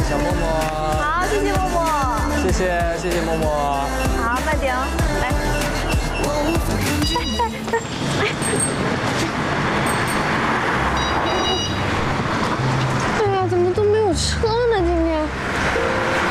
小默默。 好，谢谢默默。 谢谢默默。 好，慢点哦，来。